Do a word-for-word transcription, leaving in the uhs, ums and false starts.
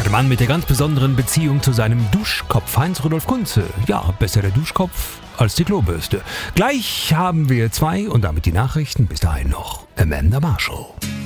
Der Mann mit der ganz besonderen Beziehung zu seinem Duschkopf, Heinz-Rudolf Kunze. Ja, besser der Duschkopf als die Klobürste. Gleich haben wir zwei und damit die Nachrichten. Bis dahin noch Amanda Marshall.